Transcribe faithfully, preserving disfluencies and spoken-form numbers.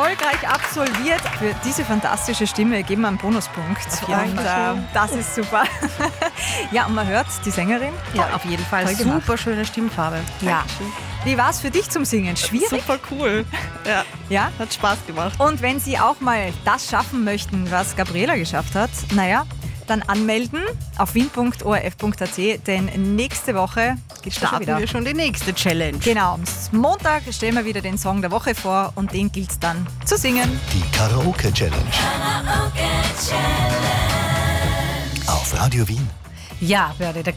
erfolgreich absolviert. Für diese fantastische Stimme geben wir einen Bonuspunkt. Und äh, das ist super. Ja, und man hört die Sängerin. Ja, auf jeden Fall. Toll Super gemacht. schöne Stimmfarbe. Ja. Wie war es für dich zum Singen? Schwierig? Super cool. Ja, Ja? hat Spaß gemacht. Und wenn Sie auch mal das schaffen möchten, was Gabriela geschafft hat, naja, dann anmelden auf wien punkt o r f punkt a t, denn nächste Woche geht's schon Starten wieder. wir schon die nächste Challenge. Genau, am Montag stellen wir wieder den Song der Woche vor und den gilt es dann zu singen. Die Karaoke-Challenge. Auf Radio Wien. Ja, Börde, der